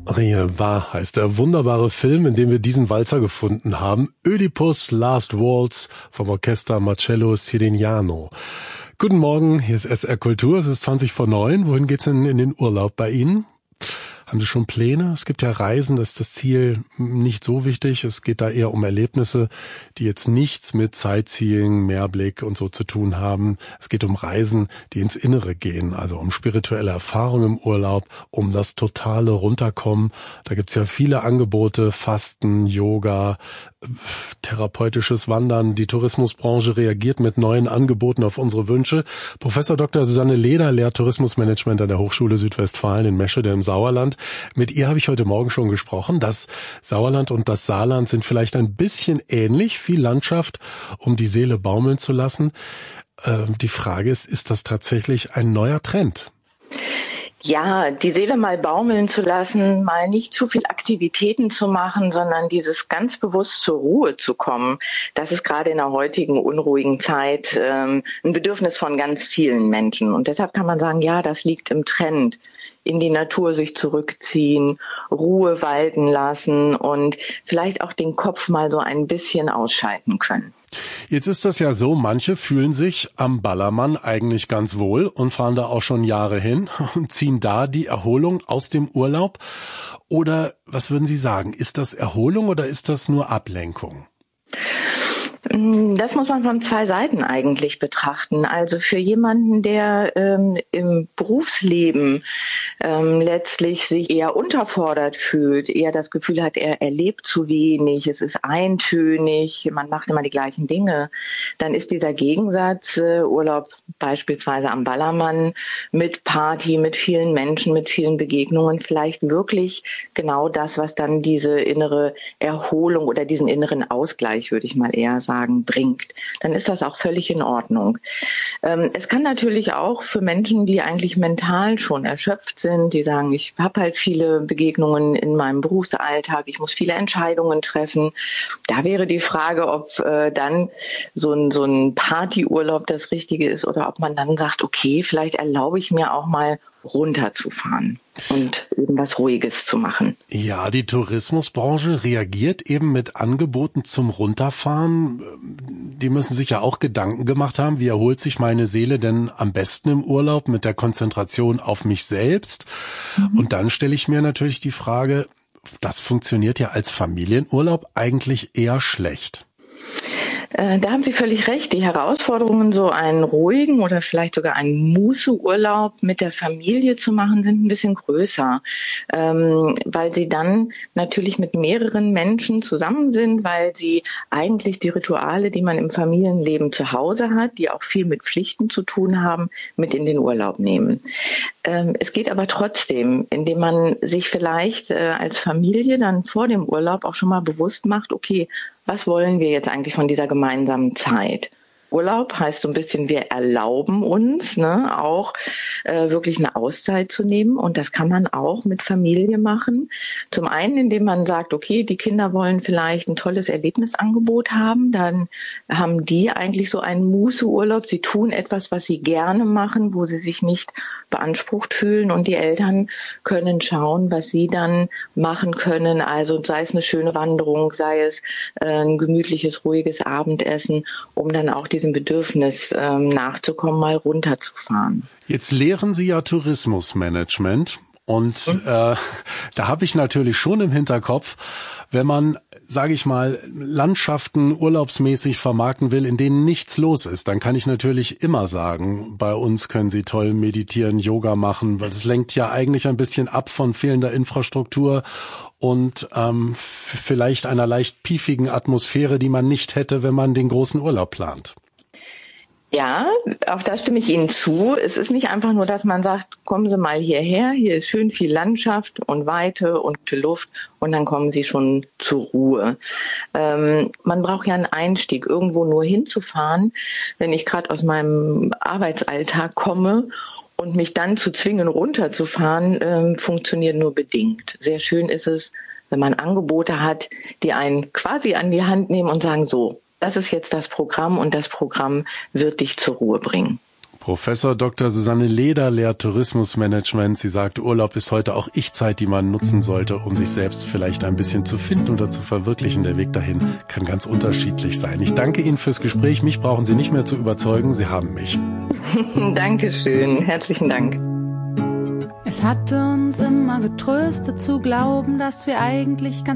Rien va heißt der wunderbare Film, in dem wir diesen Walzer gefunden haben. Ödipus Last Waltz vom Orchester Marcello Sirignano. Guten Morgen, hier ist SR Kultur, es ist 20:09. Wohin geht's denn in den Urlaub bei Ihnen? Haben Sie schon Pläne? Es gibt ja Reisen, das ist das Ziel nicht so wichtig. Es geht da eher um Erlebnisse, die jetzt nichts mit Sightseeing, Meerblick und so zu tun haben. Es geht um Reisen, die ins Innere gehen, also um spirituelle Erfahrungen im Urlaub, um das totale Runterkommen. Da gibt's ja viele Angebote, Fasten, Yoga, therapeutisches Wandern. Die Tourismusbranche reagiert mit neuen Angeboten auf unsere Wünsche. Professor Dr. Susanne Leder lehrt Tourismusmanagement an der Hochschule Südwestfalen in Meschede im Sauerland. Mit ihr habe ich heute Morgen schon gesprochen. Das Sauerland und das Saarland sind vielleicht ein bisschen ähnlich, viel Landschaft, um die Seele baumeln zu lassen. Die Frage ist das tatsächlich ein neuer Trend? Ja, die Seele mal baumeln zu lassen, mal nicht zu viel Aktivitäten zu machen, sondern dieses ganz bewusst zur Ruhe zu kommen, das ist gerade in der heutigen unruhigen Zeit ein Bedürfnis von ganz vielen Menschen. Und deshalb kann man sagen, ja, das liegt im Trend. In die Natur sich zurückziehen, Ruhe walten lassen und vielleicht auch den Kopf mal so ein bisschen ausschalten können. Jetzt ist das ja so, manche fühlen sich am Ballermann eigentlich ganz wohl und fahren da auch schon Jahre hin und ziehen da die Erholung aus dem Urlaub. Oder was würden Sie sagen, ist das Erholung oder ist das nur Ablenkung? Das muss man von zwei Seiten eigentlich betrachten. Also für jemanden, der im Berufsleben letztlich sich eher unterfordert fühlt, eher das Gefühl hat, er erlebt zu wenig, es ist eintönig, man macht immer die gleichen Dinge, dann ist dieser Gegensatz Urlaub beispielsweise am Ballermann mit Party, mit vielen Menschen, mit vielen Begegnungen vielleicht wirklich genau das, was dann diese innere Erholung oder diesen inneren Ausgleich, würde ich mal eher sagen, bringt, dann ist das auch völlig in Ordnung. Es kann natürlich auch für Menschen, die eigentlich mental schon erschöpft sind, die sagen, ich habe halt viele Begegnungen in meinem Berufsalltag, ich muss viele Entscheidungen treffen. Da wäre die Frage, ob dann so ein Partyurlaub das Richtige ist oder ob man dann sagt, okay, vielleicht erlaube ich mir auch mal runterzufahren und irgendwas Ruhiges zu machen. Ja, die Tourismusbranche reagiert eben mit Angeboten zum Runterfahren. Die müssen sich ja auch Gedanken gemacht haben, wie erholt sich meine Seele denn am besten im Urlaub mit der Konzentration auf mich selbst? Und dann stelle ich mir natürlich die Frage, das funktioniert ja als Familienurlaub eigentlich eher schlecht. Da haben Sie völlig recht. Die Herausforderungen, so einen ruhigen oder vielleicht sogar einen Muße-Urlaub mit der Familie zu machen, sind ein bisschen größer, weil Sie dann natürlich mit mehreren Menschen zusammen sind, weil Sie eigentlich die Rituale, die man im Familienleben zu Hause hat, die auch viel mit Pflichten zu tun haben, mit in den Urlaub nehmen. Es geht aber trotzdem, indem man sich vielleicht als Familie dann vor dem Urlaub auch schon mal bewusst macht, okay, was wollen wir jetzt eigentlich von dieser gemeinsamen Zeit? Urlaub heißt so ein bisschen, wir erlauben uns auch wirklich eine Auszeit zu nehmen und das kann man auch mit Familie machen. Zum einen, indem man sagt, okay, die Kinder wollen vielleicht ein tolles Erlebnisangebot haben, dann haben die eigentlich so einen Muße-Urlaub. Sie tun etwas, was sie gerne machen, wo sie sich nicht beansprucht fühlen und die Eltern können schauen, was sie dann machen können. Also sei es eine schöne Wanderung, sei es ein gemütliches, ruhiges Abendessen, um dann auch diesem Bedürfnis nachzukommen, mal runterzufahren. Jetzt lehren Sie ja Tourismusmanagement und da habe ich natürlich schon im Hinterkopf, wenn man, sage ich mal, Landschaften urlaubsmäßig vermarkten will, in denen nichts los ist, dann kann ich natürlich immer sagen, bei uns können Sie toll meditieren, Yoga machen, weil das lenkt ja eigentlich ein bisschen ab von fehlender Infrastruktur und vielleicht einer leicht piefigen Atmosphäre, die man nicht hätte, wenn man den großen Urlaub plant. Ja, auch da stimme ich Ihnen zu. Es ist nicht einfach nur, dass man sagt, kommen Sie mal hierher, hier ist schön viel Landschaft und Weite und gute Luft und dann kommen Sie schon zur Ruhe. Man braucht ja einen Einstieg, irgendwo nur hinzufahren. Wenn ich gerade aus meinem Arbeitsalltag komme und mich dann zu zwingen, runterzufahren, funktioniert nur bedingt. Sehr schön ist es, wenn man Angebote hat, die einen quasi an die Hand nehmen und sagen, so, das ist jetzt das Programm und das Programm wird dich zur Ruhe bringen. Professor Dr. Susanne Leder lehrt Tourismusmanagement. Sie sagt, Urlaub ist heute auch Ich-Zeit, die man nutzen sollte, um sich selbst vielleicht ein bisschen zu finden oder zu verwirklichen. Der Weg dahin kann ganz unterschiedlich sein. Ich danke Ihnen fürs Gespräch. Mich brauchen Sie nicht mehr zu überzeugen. Sie haben mich. Dankeschön. Herzlichen Dank. Es hat uns immer getröstet zu glauben, dass wir eigentlich ganz